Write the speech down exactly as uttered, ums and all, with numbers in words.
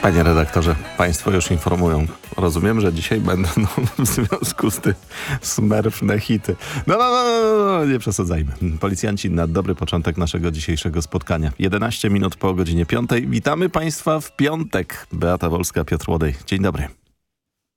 Panie redaktorze, państwo już informują. Rozumiem, że dzisiaj będą w związku z tym smerfne hity. No, no, no, no, no, nie przesadzajmy. Policjanci na dobry początek naszego dzisiejszego spotkania. jedenaście minut po godzinie piątej. Witamy państwa w piątek. Beata Wolska, Piotr Łodej. Dzień dobry.